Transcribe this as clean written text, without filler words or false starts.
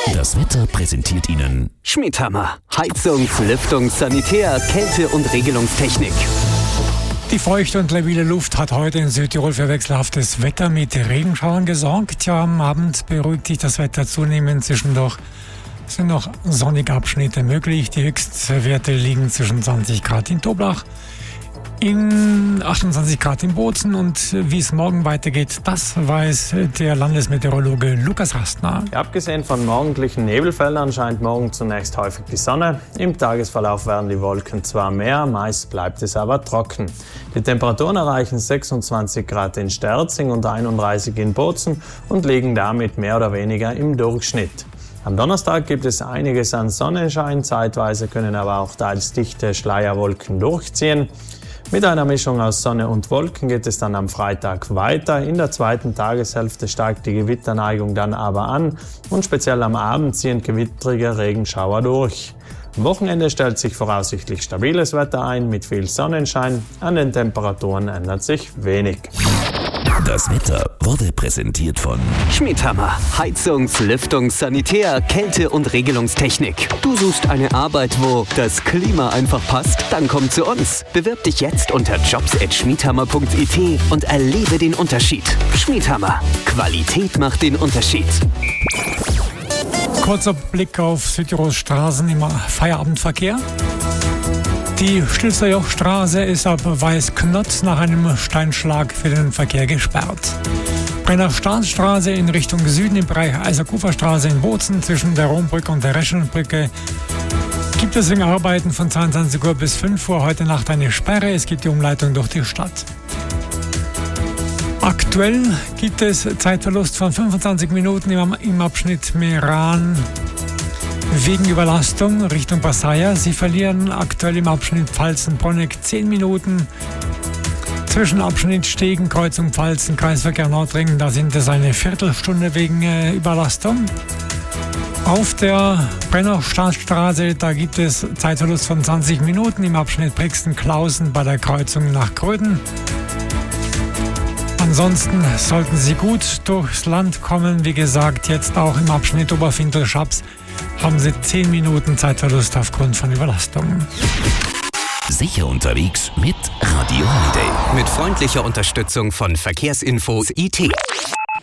Das Wetter präsentiert Ihnen Schmiedhammer. Heizungs-, Lüftungs-, Sanitär-, Kälte- und Regelungstechnik. Die feuchte und labile Luft hat heute in Südtirol für wechselhaftes Wetter mit Regenschauern gesorgt. Ja, am Abend beruhigt sich das Wetter zunehmend. Zwischendurch sind noch sonnige Abschnitte möglich. Die Höchstwerte liegen zwischen 20 Grad in Toblach, in 28 Grad in Bozen, und wie es morgen weitergeht, das weiß der Landesmeteorologe Lukas Rastner. Abgesehen von morgendlichen Nebelfeldern scheint morgen zunächst häufig die Sonne. Im Tagesverlauf werden die Wolken zwar mehr, meist bleibt es aber trocken. Die Temperaturen erreichen 26 Grad in Sterzing und 31 in Bozen und liegen damit mehr oder weniger im Durchschnitt. Am Donnerstag gibt es einiges an Sonnenschein, zeitweise können aber auch teils dichte Schleierwolken durchziehen. Mit einer Mischung aus Sonne und Wolken geht es dann am Freitag weiter. In der zweiten Tageshälfte steigt die Gewitterneigung dann aber an und speziell am Abend ziehen gewittrige Regenschauer durch. Am Wochenende stellt sich voraussichtlich stabiles Wetter ein mit viel Sonnenschein. An den Temperaturen ändert sich wenig. Das Wetter wurde präsentiert von Schmiedhammer. Heizungs-, Lüftungs-, Sanitär-, Kälte- und Regelungstechnik. Du suchst eine Arbeit, wo das Klima einfach passt? Dann komm zu uns. Bewirb dich jetzt unter jobs@schmiedhammer.it und erlebe den Unterschied. Schmiedhammer. Qualität macht den Unterschied. Kurzer Blick auf Südtirols Straßen im Feierabendverkehr. Die Stilfser Jochstraße ist ab Weißknott nach einem Steinschlag für den Verkehr gesperrt. Brenner Staatsstraße in Richtung Süden im Bereich Eiserkuferstraße in Bozen zwischen der Rombrücke und der Reschenbrücke gibt es wegen Arbeiten von 22 Uhr bis 5 Uhr heute Nacht eine Sperre. Es gibt die Umleitung durch die Stadt. Aktuell gibt es Zeitverlust von 25 Minuten im Abschnitt Meran wegen Überlastung Richtung Passaia. Sie verlieren aktuell im Abschnitt Pfalzen-Bonneck 10 Minuten. Zwischen Abschnitt Stegen, Kreuzung Pfalzen, Kreisverkehr Nordring, da sind es eine Viertelstunde wegen Überlastung. Auf der Brenner Staatsstraße, da gibt es Zeitverlust von 20 Minuten im Abschnitt Brixen-Klausen bei der Kreuzung nach Gröden. Ansonsten sollten Sie gut durchs Land kommen. Wie gesagt, jetzt auch im Abschnitt Oberfintel-Schaps haben Sie 10 Minuten Zeitverlust aufgrund von Überlastung. Sicher unterwegs mit Radio Holiday. Mit freundlicher Unterstützung von Verkehrsinfo IT.